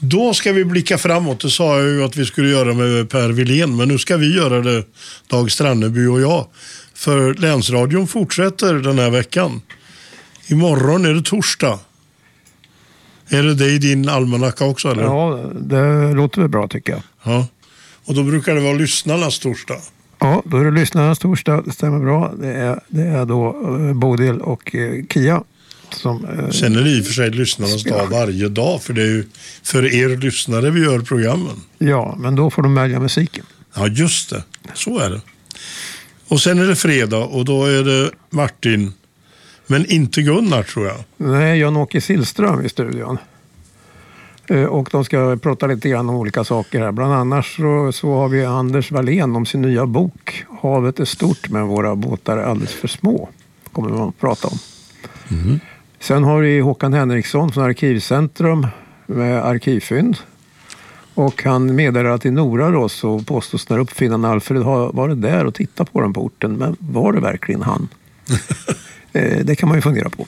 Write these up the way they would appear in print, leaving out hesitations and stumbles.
Då ska vi blicka framåt. Det sa jag ju att vi skulle göra med Per Wilén, men nu ska vi göra det, Dag Stranneby och jag. För Länsradion fortsätter den här veckan. Imorgon är det torsdag. Är det i din almanacka också, eller? Ja, det låter väl bra tycker jag. Ja, och då brukar det vara lyssnarnas torsdag. Ja, då är det lyssnarnas torsdag, det stämmer bra. Det är då Bodil och Kia som... Sen är det i och för sig lyssnarnas dag varje dag, för det är ju för er lyssnare vi gör programmen. Ja, men då får de välja musiken. Ja, just det. Så är det. Och sen är det fredag och då är det Martin, men inte Gunnar tror jag. Nej, Jan-Åke Sillström i studion. Och de ska prata lite grann om olika saker här. Bland annat så har vi Anders Wallén om sin nya bok. Havet är stort men våra båtar är alldeles för små. Kommer man att prata om. Mm. Sen har vi Håkan Henriksson från Arkivcentrum med arkivfynd. Och han meddelar att i Nora då så påstås när uppfinnaren Alfred har varit där och tittat på den på orten. Men var det verkligen han? Det kan man ju fundera på.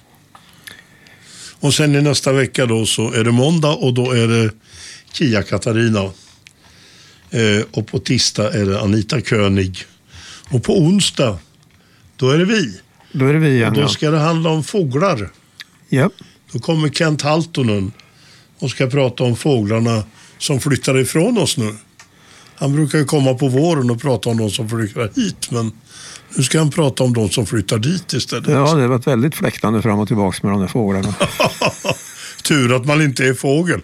Och sen i nästa vecka då så är det måndag och då är det Kia Katarina. Och på tisdag är det Anita König. Och på onsdag då är det vi. Då är det vi igen, och då ska det handla om fåglar. Ja. Då kommer Kent Haltonen och ska prata om fåglarna som flyttar ifrån oss nu. Han brukar ju komma på våren och prata om de som flyttar hit, men nu ska han prata om de som flyttar dit istället. Ja, det har varit väldigt fläktande fram och tillbaka med de där fåglarna. Tur att man inte är fågel.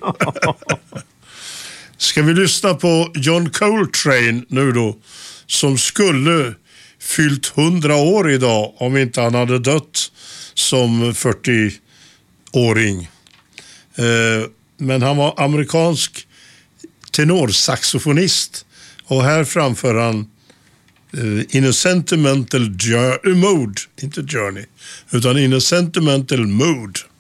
Ska vi lyssna på John Coltrane nu då, som skulle fyllt 100 år idag om inte han hade dött som 40-åring. Men han var amerikansk tenorsaxofonist och här framför han In a sentimental mood, inte journey, utan in a sentimental mood.